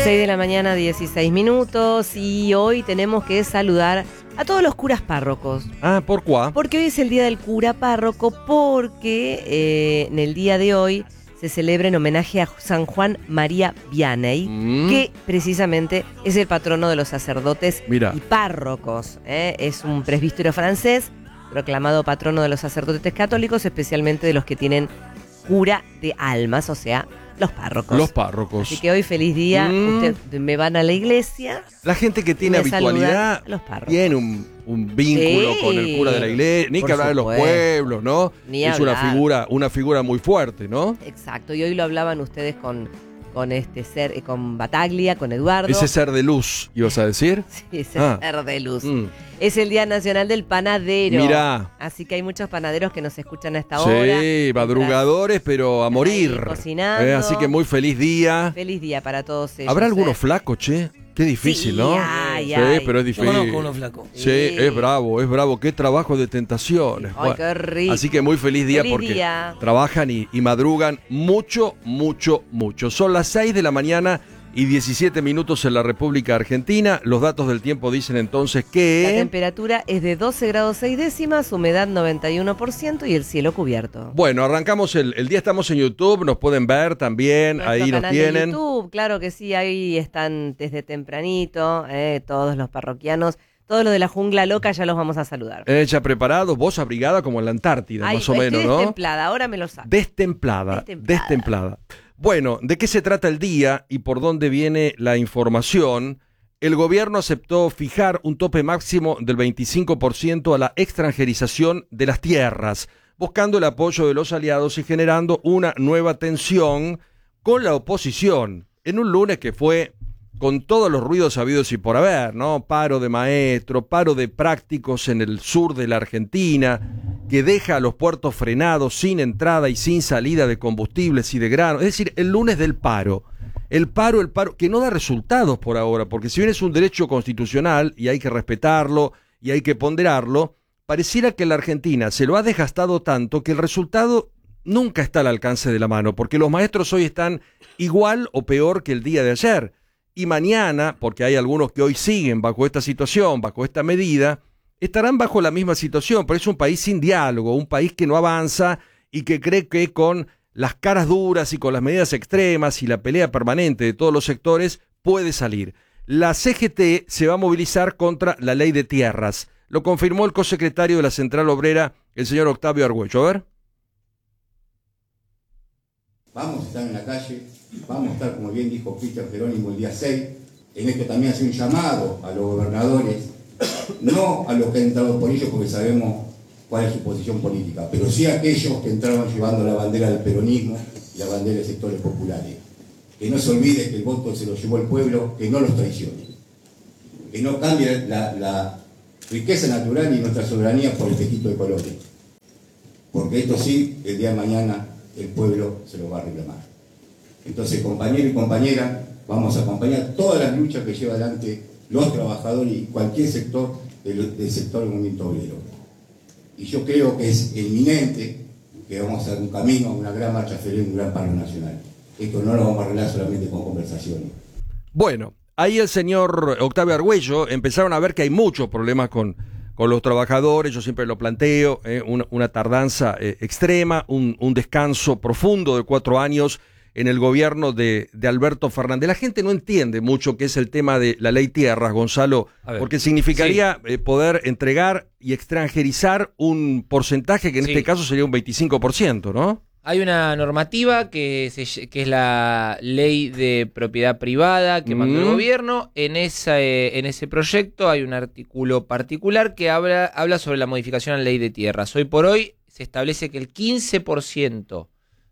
6 de la mañana, 16 minutos, y hoy tenemos que saludar a todos los curas párrocos. Ah, ¿por qué? Porque hoy es el día del cura párroco, porque en el día de hoy se celebra en homenaje a San Juan María Vianney, que precisamente es el patrono de los sacerdotes y párrocos. Es un presbítero francés, proclamado patrono de los sacerdotes católicos, especialmente de los que tienen cura de almas, o sea, los párrocos. Los párrocos. Así que hoy feliz día, ustedes me van a la iglesia. La gente que tiene habitualidad tiene un vínculo con el cura de la iglesia, ni que hablar de los pueblos, ¿no? Ni es hablar. una figura muy fuerte, ¿no? Exacto, y hoy lo hablaban ustedes con Bataglia, con Eduardo. Ese ser de luz, ¿ibas a decir? Sí, ese ser de luz. Es el Día Nacional del Panadero. Mirá. Así que hay muchos panaderos que nos escuchan a esta hora. Sí, madrugadores, pero a morir. Cocinando. Así que muy feliz día. Feliz día para todos ellos. ¿Habrá algunos flacos, che? Qué difícil, ¿no? Sí, pero es difícil. Yo conozco unos flacos. Sí, es bravo. Qué trabajo de tentaciones. Ay, qué rico. Así que muy feliz día porque trabajan y madrugan mucho. Son las 6 de la mañana y 17 minutos en la República Argentina. Los datos del tiempo dicen entonces que... La temperatura es de 12 grados 6 décimas, humedad 91% y el cielo cubierto. Bueno, arrancamos el día, estamos en YouTube, nos pueden ver también, nuestro ahí nos canal tienen. De YouTube, claro que sí, ahí están desde tempranito, todos los parroquianos. Todos los de la jungla loca ya los vamos a saludar. Ya preparados, vos abrigada como en la Antártida, más o menos, ¿no? Destemplada, ahora me lo saco. Destemplada. Bueno, ¿de qué se trata el día y por dónde viene la información? El gobierno aceptó fijar un tope máximo del 25% a la extranjerización de las tierras, buscando el apoyo de los aliados y generando una nueva tensión con la oposición. En un lunes que fue con todos los ruidos habidos y por haber, ¿no? Paro de maestros, paro de prácticos en el sur de la Argentina, que deja a los puertos frenados sin entrada y sin salida de combustibles y de grano. Es decir, el lunes del paro. El paro, que no da resultados por ahora, porque si bien es un derecho constitucional y hay que respetarlo y hay que ponderarlo, pareciera que la Argentina se lo ha desgastado tanto que el resultado nunca está al alcance de la mano, porque los maestros hoy están igual o peor que el día de ayer. Y mañana, porque hay algunos que hoy siguen bajo esta situación, bajo esta medida, estarán bajo la misma situación, pero es un país sin diálogo, un país que no avanza y que cree que con las caras duras y con las medidas extremas y la pelea permanente de todos los sectores puede salir. La CGT se va a movilizar contra la ley de tierras. Lo confirmó el cosecretario de la Central Obrera, el señor Octavio Argüello. A ver. Vamos a estar en la calle, vamos a estar, como bien dijo Peter Jerónimo, el día 6. En esto también hace un llamado a los gobernadores, no a los que han entrado por ellos porque sabemos cuál es su posición política, pero sí a aquellos que entraron llevando la bandera del peronismo y la bandera de sectores populares. Que no se olvide que el voto se lo llevó el pueblo, que no los traicione, que no cambie la riqueza natural y nuestra soberanía por el tequito de colores. Porque esto sí, el día de mañana el pueblo se lo va a reclamar. Entonces, compañero y compañera, vamos a acompañar todas las luchas que lleva adelante los trabajadores y cualquier sector del sector del movimiento obrero. Y yo creo que es inminente que vamos a hacer un camino, una gran marcha feliz, un gran paro nacional. Esto no lo vamos a arreglar solamente con conversaciones. Bueno, ahí el señor Octavio Argüello empezaron a ver que hay muchos problemas con los trabajadores. Yo siempre lo planteo, una tardanza extrema, un descanso profundo de 4 años en el gobierno de Alberto Fernández. La gente no entiende mucho qué es el tema de la ley tierras, Gonzalo, porque significaría poder entregar y extranjerizar un porcentaje que en este caso sería un 25%, ¿no? Hay una normativa que es la ley de propiedad privada que mandó el gobierno. En ese proyecto hay un artículo particular que habla sobre la modificación a la ley de tierras. Hoy por hoy se establece que el 15%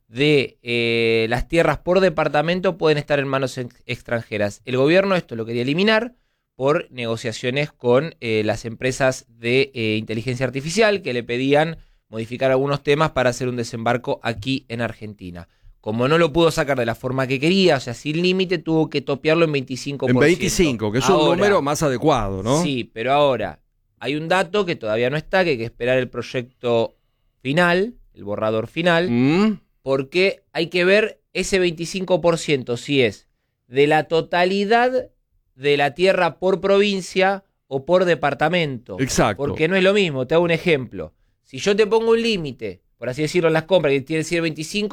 de las tierras por departamento pueden estar en manos extranjeras. El gobierno esto lo quería eliminar por negociaciones con las empresas de inteligencia artificial que le pedían modificar algunos temas para hacer un desembarco aquí en Argentina. Como no lo pudo sacar de la forma que quería, o sea, sin límite, tuvo que topearlo en 25%. En 25, que es un número más adecuado, ¿no? Sí, pero ahora hay un dato que todavía no está, que hay que esperar el proyecto final, el borrador final, porque hay que ver ese 25% si es de la totalidad de la tierra por provincia o por departamento. Exacto. Porque no es lo mismo, te hago un ejemplo. Si yo te pongo un límite, por así decirlo, en las compras, que tiene que ser el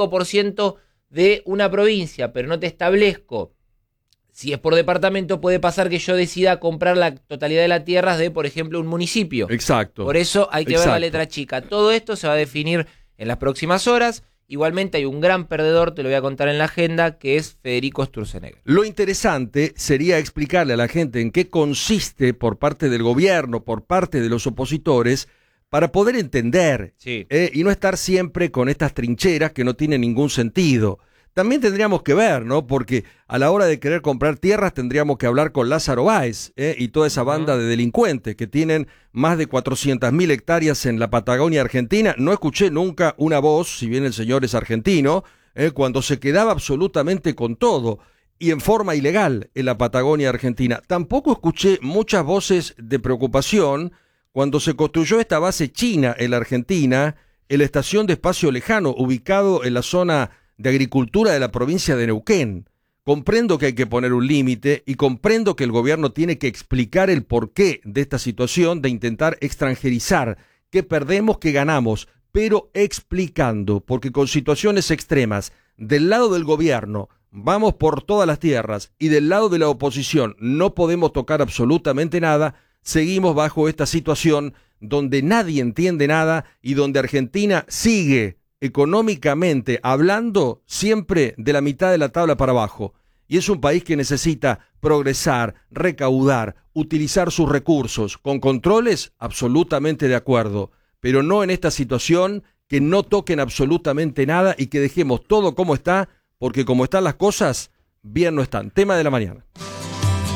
25% de una provincia, pero no te establezco, si es por departamento, puede pasar que yo decida comprar la totalidad de las tierras de, por ejemplo, un municipio. Exacto. Por eso hay que ver la letra chica. Todo esto se va a definir en las próximas horas. Igualmente hay un gran perdedor, te lo voy a contar en la agenda, que es Federico Sturzenegger. Lo interesante sería explicarle a la gente en qué consiste por parte del gobierno, por parte de los opositores, para poder entender y no estar siempre con estas trincheras que no tienen ningún sentido. También tendríamos que ver, ¿no? Porque a la hora de querer comprar tierras tendríamos que hablar con Lázaro Báez y toda esa banda de delincuentes que tienen más de 400.000 hectáreas en la Patagonia Argentina. No escuché nunca una voz, si bien el señor es argentino, cuando se quedaba absolutamente con todo y en forma ilegal en la Patagonia Argentina. Tampoco escuché muchas voces de preocupación cuando se construyó esta base china en la Argentina, en la estación de Espacio Lejano, ubicado en la zona de agricultura de la provincia de Neuquén. Comprendo que hay que poner un límite y comprendo que el gobierno tiene que explicar el porqué de esta situación de intentar extranjerizar, qué perdemos, qué ganamos, pero explicando, porque con situaciones extremas del lado del gobierno vamos por todas las tierras y del lado de la oposición no podemos tocar absolutamente nada, seguimos bajo esta situación donde nadie entiende nada y donde Argentina sigue económicamente hablando siempre de la mitad de la tabla para abajo. Y es un país que necesita progresar, recaudar, utilizar sus recursos. Con controles, absolutamente de acuerdo. Pero no en esta situación, que no toquen absolutamente nada y que dejemos todo como está, porque como están las cosas, bien no están. Tema de la mañana.